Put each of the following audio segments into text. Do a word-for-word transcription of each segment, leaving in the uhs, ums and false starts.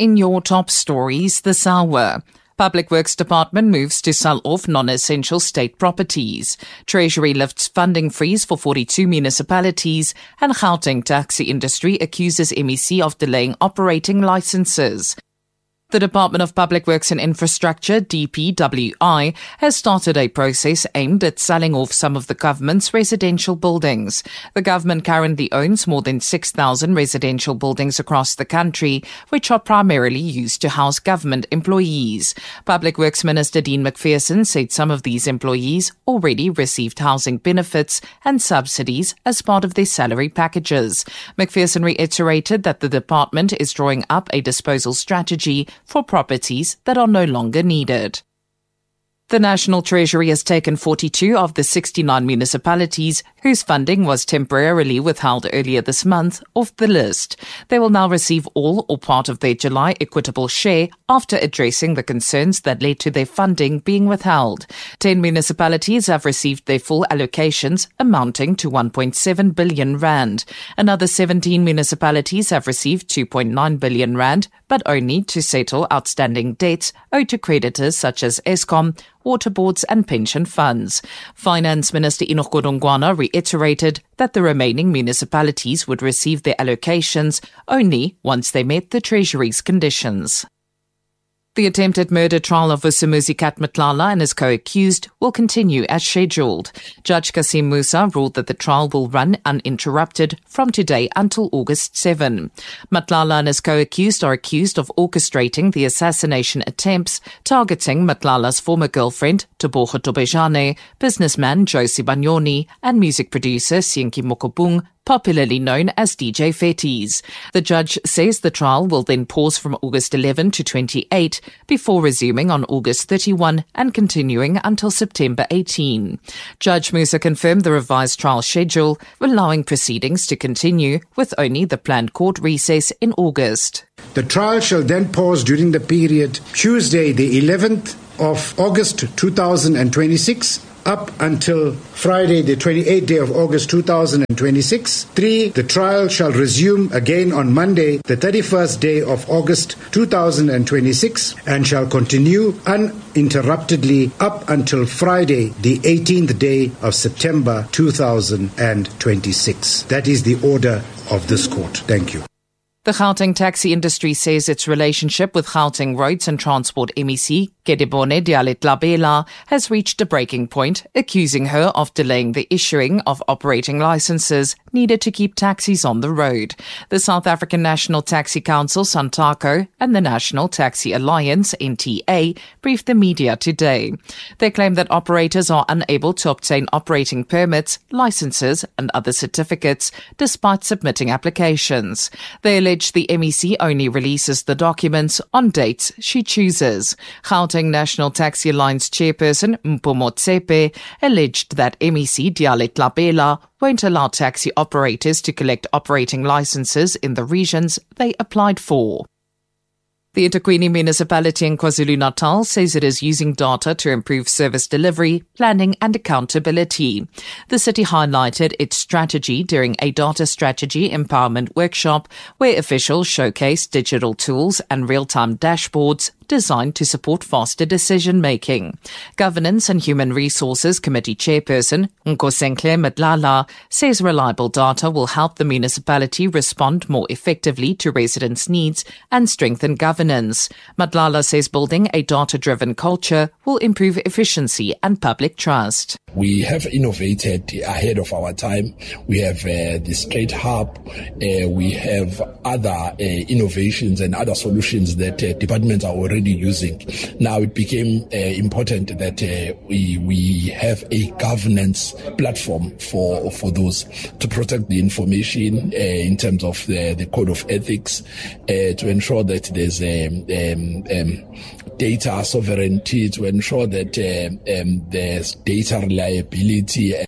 in your top stories this hour. Public Works Department moves to sell off non-essential state properties. Treasury lifts funding freeze for forty-two municipalities, and Gauteng taxi industry accuses M E C of delaying operating licenses. The Department of Public Works and Infrastructure, D P W I, has started a process aimed at selling off some of the government's residential buildings. The government currently owns more than six thousand residential buildings across the country, which are primarily used to house government employees. Public Works Minister Dean McPherson said some of these employees already received housing benefits and subsidies as part of their salary packages. McPherson reiterated that the department is drawing up a disposal strategy for properties that are no longer needed. The National Treasury has taken forty-two of the sixty-nine municipalities whose funding was temporarily withheld earlier this month off the list. They will now receive all or part of their July equitable share after addressing the concerns that led to their funding being withheld. Ten municipalities have received their full allocations amounting to one point seven billion rand. Another seventeen municipalities have received two point nine billion rand, but only to settle outstanding debts owed to creditors such as Eskom, water boards and pension funds. Finance Minister Enoch Godongwana reiterated that the remaining municipalities would receive their allocations only once they met the Treasury's conditions. The attempted murder trial of Vusumuzi Kat Matlala and his co-accused will continue as scheduled. Judge Kasim Musa ruled that the trial will run uninterrupted from today until August seventh. Matlala and his co-accused are accused of orchestrating the assassination attempts targeting Matlala's former girlfriend, Tebogo Tobejane, businessman Josie Banyoni, and music producer Sienki Mokobung, popularly known as D J Fetis. The judge says the trial will then pause from August eleventh to twenty-eighth before resuming on August thirty-first and continuing until September eighteenth. Judge Musa confirmed the revised trial schedule, allowing proceedings to continue with only the planned court recess in August. The trial shall then pause during the period Tuesday the eleventh of August two thousand twenty-six up until Friday, the twenty-eighth day of August two thousand twenty-six. Three, the trial shall resume again on Monday, the thirty-first day of August two thousand twenty-six, and shall continue uninterruptedly up until Friday, the eighteenth day of September two thousand twenty-six. That is the order of this court. Thank you. The Gauteng taxi industry says its relationship with Gauteng Roads and Transport M E C, Kedibone Dialet-Labela, has reached a breaking point, accusing her of delaying the issuing of operating licenses needed to keep taxis on the road. The South African National Taxi Council, SANTACO, and the National Taxi Alliance, N T A, briefed the media today. They claim that operators are unable to obtain operating permits, licenses, and other certificates despite submitting applications. They allege the M E C only releases the documents on dates she chooses. Gauteng National Taxi Alliance chairperson Mpho Motsepe alleged that M E C Dialet-Labela won't allow taxi operators to collect operating licenses in the regions they applied for. The eThekwini municipality in KwaZulu-Natal says it is using data to improve service delivery, planning and accountability. The city highlighted its strategy during a data strategy empowerment workshop where officials showcased digital tools and real-time dashboards designed to support faster decision-making. Governance and Human Resources Committee Chairperson Nkosenkle Matlala says reliable data will help the municipality respond more effectively to residents' needs and strengthen governance. Matlala says building a data-driven culture will improve efficiency and public trust. We have innovated ahead of our time. We have uh, the Straight Hub. Uh, we have other uh, innovations and other solutions that uh, departments are already using. Now it became uh, important that uh, we we have a governance platform for for those to protect the information uh, in terms of the, the code of ethics, uh, to ensure that there's um, um, um, data sovereignty, to ensure that uh, um, there's data reliability.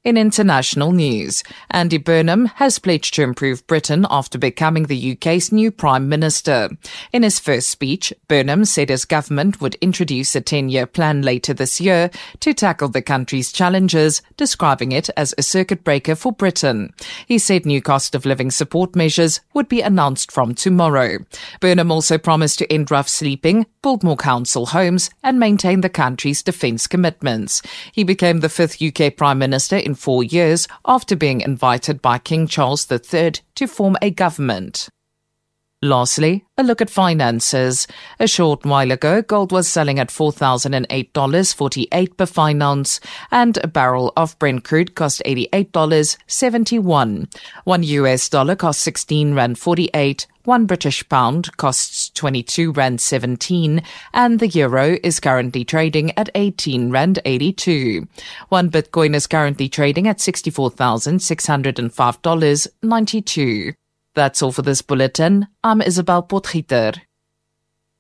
In international news, Andy Burnham has pledged to improve Britain after becoming the U K's new Prime Minister. In his first speech, Burnham said his government would introduce a ten-year plan later this year to tackle the country's challenges, describing it as a circuit breaker for Britain. He said new cost of living support measures would be announced from tomorrow. Burnham also promised to end rough sleeping, build more council homes, and maintain the country's defence commitments. He became the fifth U K Prime Minister in four years after being invited by King Charles the Third to form a government. Lastly, a look at finances. A short while ago, gold was selling at four thousand eight dollars and forty-eight cents per fine ounce, and a barrel of Brent crude cost eighty-eight dollars and seventy-one cents. One U S dollar cost sixteen rand forty-eight, one British pound costs twenty-two rand seventeen, and the euro is currently trading at eighteen rand eighty-two. One Bitcoin is currently trading at sixty-four thousand six hundred five dollars and ninety-two cents. That's all for this bulletin. I'm Isabel Potgieter.